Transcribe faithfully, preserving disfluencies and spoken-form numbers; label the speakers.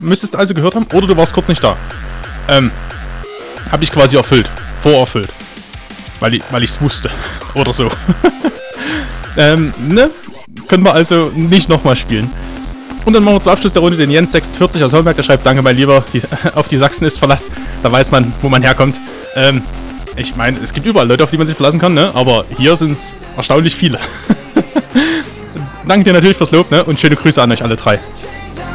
Speaker 1: müsstest du also gehört haben. Oder du warst kurz nicht da. Ähm, hab ich quasi erfüllt. Vorerfüllt. Weil ich, weil ich's wusste. Oder so. ähm, ne? Können wir also nicht nochmal spielen. Und dann machen wir zum Abschluss der Runde den Jens sechsundvierzig aus Holmberg, der schreibt, danke mein Lieber, die, auf die Sachsen ist Verlass. Da weiß man, wo man herkommt. Ähm, ich meine, es gibt überall Leute, auf die man sich verlassen kann, ne? Aber hier sind es erstaunlich viele. Danke dir natürlich fürs Lob, ne? Und schöne Grüße an euch alle drei.